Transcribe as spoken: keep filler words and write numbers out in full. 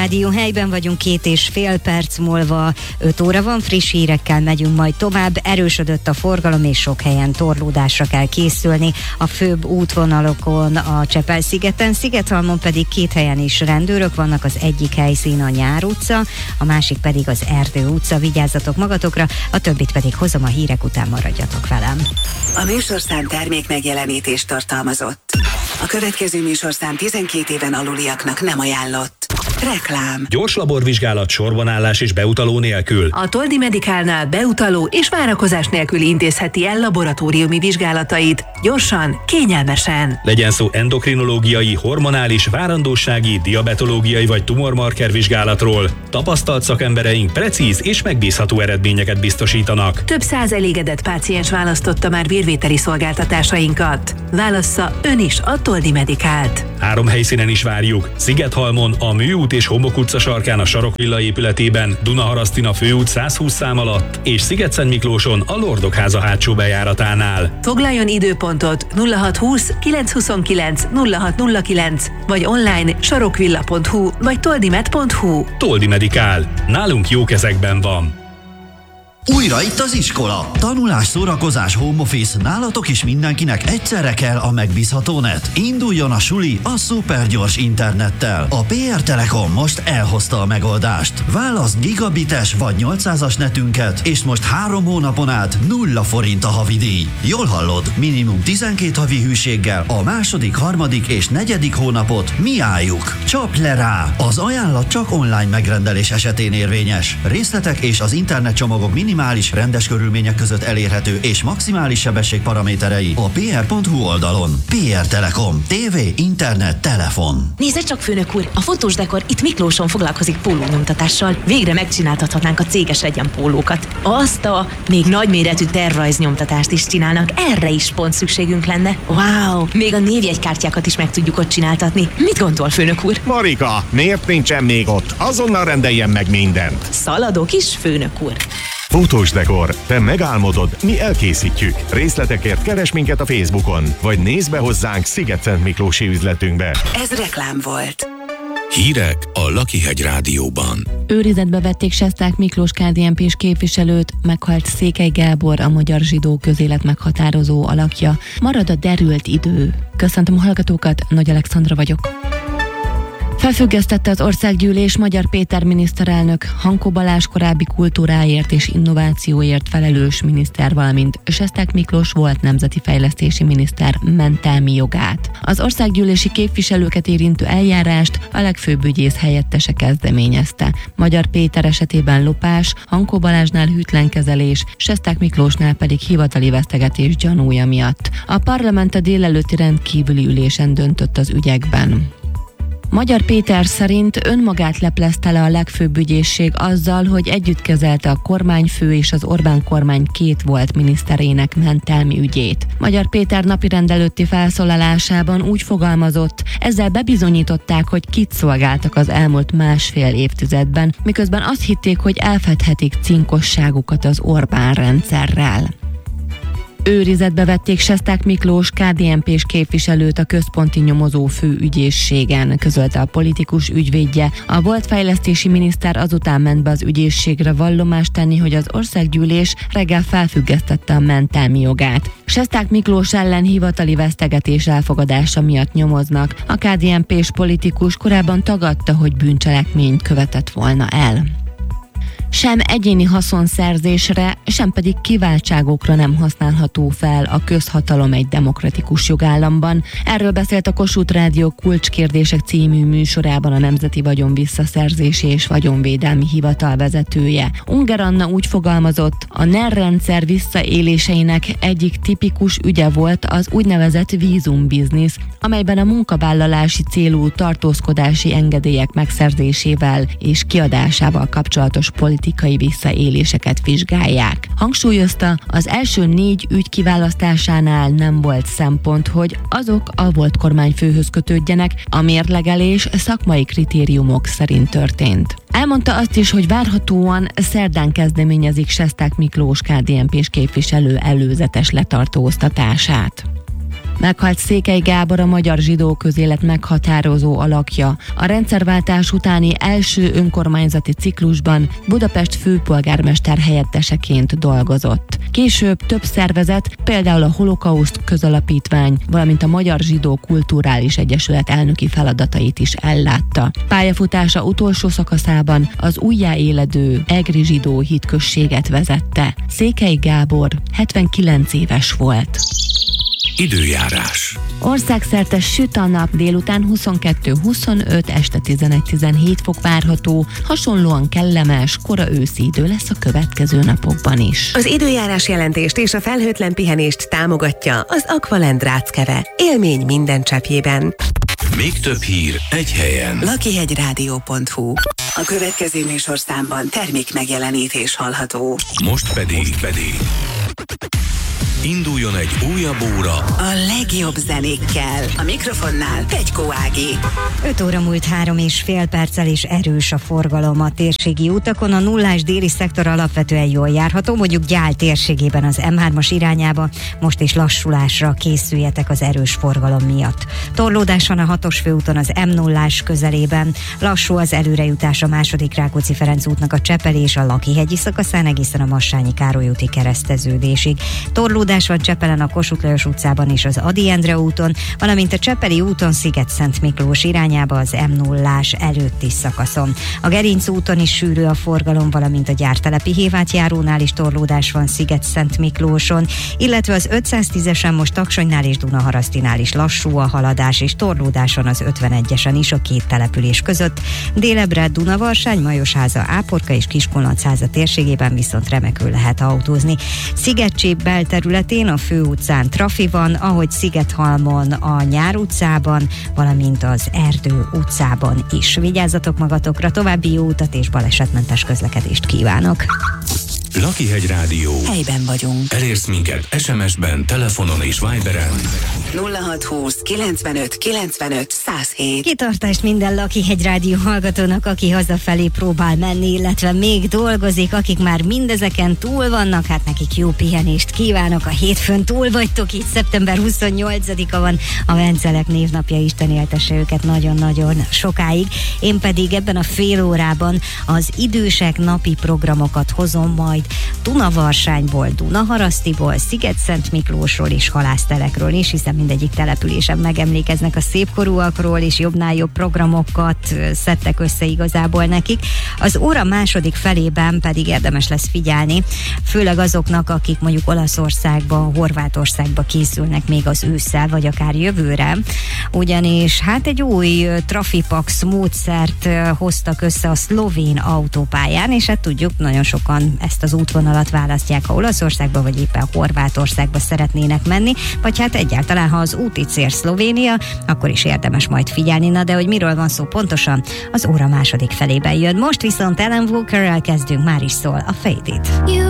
Rádió, helyben vagyunk, két és fél perc múlva öt óra van, friss hírekkel megyünk majd tovább. Erősödött a forgalom és sok helyen torlódásra kell készülni. A főbb útvonalokon a Csepel-szigeten, Szigethalmon pedig két helyen is rendőrök vannak, az egyik helyszín a Nyár utca, a másik pedig az Erdő utca. Vigyázzatok magatokra, a többit pedig hozom a hírek után, maradjatok velem. A műsorszám termék megjelenítést tartalmazott. A következő műsorszám tizenkét éven aluliaknak nem ajánlott. Reklám. Gyors laborvizsgálat, sorbanállás és beutaló nélkül. A Toldi Medicalnál beutaló és várakozás nélkül intézheti el laboratóriumi vizsgálatait. Gyorsan, kényelmesen. Legyen szó endokrinológiai, hormonális, várandósági, diabetológiai vagy tumormarker vizsgálatról. Tapasztalt szakembereink precíz és megbízható eredményeket biztosítanak. Több száz elégedett páciens választotta már vérvételi szolgáltatásainkat. Válassza ön is a Toldi Medicalt. Három helyszínen is várjuk. Szigethalmon, a Műút és Homok utca sarkán a Sarokvilla épületében, Dunaharasztin a Főút száz húsz szám alatt, és Szigetszentmiklóson a Lordok háza hátsó bejáratánál. Foglaljon időpontot nulla hat húsz kilenc huszonkilenc nulla hat nulla kilenc vagy online sarokvilla pont hu vagy toldimed pont hu. Toldi Medical. Nálunk jó kezekben van. Újra itt az iskola. Tanulás, szórakozás, home office, nálatok is mindenkinek egyszerre kell a megbízható net. Induljon a suli a szupergyors internettel. A pé er Telekom most elhozta a megoldást. Válaszd gigabites vagy nyolcszázas netünket, és most három hónapon át nulla forint a havidíj. Jól hallod, minimum tizenkét havi hűséggel a második, harmadik és negyedik hónapot mi álljuk. Csapj le rá! Az ajánlat csak online megrendelés esetén érvényes. Részletek és az internetcsomagok minimum minimális rendes körülmények között elérhető és maximális sebesség paraméterei a pé er pont hu oldalon. pé er Telekom. tévé, internet, telefon. Nézze csak, főnök úr! A fotós dekor itt Miklóson foglalkozik pólónyomtatással. Végre megcsináltathatnánk a céges egyenpólókat. Azt a még nagyméretű tervrajznyomtatást is csinálnak. Erre is pont szükségünk lenne. Wow! Még a névjegykártyákat is meg tudjuk ott csináltatni. Mit gondol, főnök úr? Marika, miért nincsen még ott? Azonnal rendeljen meg mindent. Szaladok is, főnök úr. Fotós dekor. Te megálmodod, mi elkészítjük. Részletekért keres minket a Facebookon, vagy nézd be hozzánk Szigetszentmiklósi üzletünkbe. Ez reklám volt. Hírek a Lakihegy Rádióban. Őrizetbe vették Sesták Miklós ká dé en pés képviselőt, meghalt Székely Gábor, a magyar zsidó közélet meghatározó alakja. Marad a derült idő. Köszöntöm a hallgatókat, Nagy Alexandra vagyok. Felfüggesztette az Országgyűlés Magyar Péter miniszterelnök, Hankó Balázs korábbi kultúráért és innovációért felelős miniszter, valamint Sesták Miklós volt nemzeti fejlesztési miniszter mentelmi jogát. Az országgyűlési képviselőket érintő eljárást a legfőbb ügyész helyettese kezdeményezte. Magyar Péter esetében lopás, Hankó Balázsnál hűtlenkezelés, Sesták Miklósnál pedig hivatali vesztegetés gyanúja miatt. A parlament a délelőtti rendkívüli ülésen döntött az ügyekben. Magyar Péter szerint önmagát leplezte le a legfőbb ügyészség azzal, hogy együtt kezelte a kormányfő és az Orbán kormány két volt miniszterének mentelmi ügyét. Magyar Péter napirend előtti felszólalásában úgy fogalmazott, ezzel bebizonyították, hogy kit szolgáltak az elmúlt másfél évtizedben, miközben azt hitték, hogy elfedhetik cinkosságukat az Orbán rendszerrel. Őrizetbe vették Sesták Miklós ká dé en pés képviselőt a központi nyomozó főügyészségen, közölte a politikus ügyvédje. A volt fejlesztési miniszter azután ment be az ügyészségre vallomást tenni, hogy az országgyűlés reggel felfüggesztette a mentelmi jogát. Sesták Miklós ellen hivatali vesztegetés elfogadása miatt nyomoznak. A ká dé en pés politikus korábban tagadta, hogy bűncselekményt követett volna el. Sem egyéni haszonszerzésre, sem pedig kiváltságokra nem használható fel a közhatalom egy demokratikus jogállamban. Erről beszélt a Kossuth Rádió Kulcskérdések című műsorában a Nemzeti Vagyon Visszaszerzési és Vagyonvédelmi Hivatal vezetője. Unger Anna úgy fogalmazott, a NER rendszer visszaéléseinek egyik tipikus ügye volt az úgynevezett vízumbiznisz, amelyben a munkavállalási célú tartózkodási engedélyek megszerzésével és kiadásával kapcsolatos politikai visszaéléseket vizsgálják. Hangsúlyozta, az első négy ügy kiválasztásánál nem volt szempont, hogy azok a volt kormányfőhöz kötődjenek, a mérlegelés szakmai kritériumok szerint történt. Elmondta azt is, hogy várhatóan szerdán kezdeményezik Sesták Miklós ká dé en pés képviselő előzetes letartóztatását. Meghalt Székely Gábor, a magyar zsidó közélet meghatározó alakja. A rendszerváltás utáni első önkormányzati ciklusban Budapest főpolgármester helyetteseként dolgozott. Később több szervezet, például a Holokauszt Közalapítvány, valamint a Magyar Zsidó Kulturális Egyesület elnöki feladatait is ellátta. Pályafutása utolsó szakaszában az újjáéledő egri zsidó hitközséget vezette. Székely Gábor hetvenkilenc éves volt. Időjárás. Országszerte süt a nap, délután huszonkettő huszonöt, este tizenegy tizenhét fok várható, hasonlóan kellemes, kora őszi idő lesz a következő napokban is. Az időjárás jelentést és a felhőtlen pihenést támogatja az Aqualand Ráckeve. Élmény minden cseppjében. Még több hír egy helyen. lakihegyrádió pont hu. A következő műsorszámban termék megjelenítés hallható. Most pedig, Most pedig induljon egy újabb óra a legjobb zenékkel. A mikrofonnál Pegykó Ági. öt óra múlt három és fél perccel, és erős a forgalom a térségi utakon. A nullás déli szektor alapvetően jól járható, mondjuk Gyál térségében az em hármas irányába. Most is lassulásra készüljetek az erős forgalom miatt. Torlódás van a hatos főúton az em nullás közelében. Lassú az előrejutás a második Rákóczi-Ferenc útnak a Csepeli és a Lakihegyi szakaszán egészen a Massányi Károly úti kereszteződésig. Torlódás van Csepelen a Kossuth Lajos utcában és az Ady Endre úton, valamint a Csepeli úton Sziget-Szent Miklós irányába az em nullás előtti szakaszon. A Gerinc úton is sűrű a forgalom, valamint a Gyártelepi Hévátjárónál is torlódás van Sziget-Szent Miklóson, illetve az ötszáztízesen most Taksonynál és Dunaharasztinál is lassú a haladás, és torlódás van az ötvenegyesen is a két település között. Délebbre Dunavarsány, Majosháza, Áporka és Kiskunlachháza térségében viszont remekül lehet autózni. Szigetcsép belterületén a főutcán trafi van, ahogy Szigethalmon a Nyár utcában, valamint az Erdő utcában is. Vigyázzatok magatokra, további jó utat és balesetmentes közlekedést kívánok! Lakihegy Rádió. Helyben vagyunk. Elérsz minket es em es-ben, telefonon és Viberen. nulla hat húsz kilencvenöt kilencvenöt száz hét. Kitartást minden Lakihegy Rádió hallgatónak, aki hazafelé próbál menni, illetve még dolgozik, akik már mindezeken túl vannak, hát nekik jó pihenést kívánok. A hétfőn túl vagytok, így szeptember huszonnyolcadika van, a Vencelek névnapja, Isten éltesse őket nagyon-nagyon sokáig. Én pedig ebben a fél órában az idősek napi programokat hozom majd Dunavarsányból, Dunaharasztiból, Sziget-Szent Miklósról és Halásztelekről is, hiszen mindegyik településen megemlékeznek a szépkorúakról, és jobbnál jobb programokat szedtek össze igazából nekik. Az óra második felében pedig érdemes lesz figyelni, főleg azoknak, akik mondjuk Olaszországba, Horvátországba készülnek még az ősszel, vagy akár jövőre, ugyanis hát egy új Trafipax módszert hoztak össze a szlovén autópályán, és hát tudjuk, nagyon sokan ezt az útvonalat választják, ha Olaszországba vagy éppen Horvátországba szeretnének menni, vagy hát egyáltalán, ha az úti cél Szlovénia, akkor is érdemes majd figyelni. Na de hogy miről van szó pontosan, az óra második felében jön. Most viszont Alan Walkerrel kezdünk, már is szól a Fade It.